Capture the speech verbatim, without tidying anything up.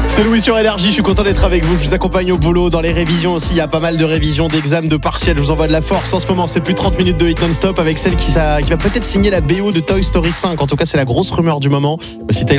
C'est Louis sur Énergie, je suis content d'être avec vous, je vous accompagne au boulot, dans les révisions aussi, il y a pas mal de révisions, d'examens, de partiels, je vous envoie de la force en ce moment, c'est plus de trente minutes de hit non-stop avec celle qui, ça, qui va peut-être signer la B O de Toy Story cinq, en tout cas c'est la grosse rumeur du moment. Voici Taylor